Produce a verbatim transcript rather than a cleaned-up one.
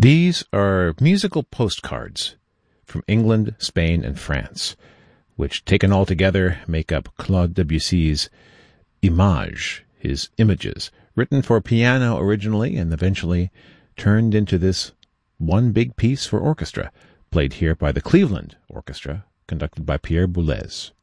These are musical postcards from England, Spain, and France, which taken all together make up Claude Debussy's Images, his Images, written for piano originally and eventually turned into this one big piece for orchestra, played here by the Cleveland Orchestra, conducted by Pierre Boulez.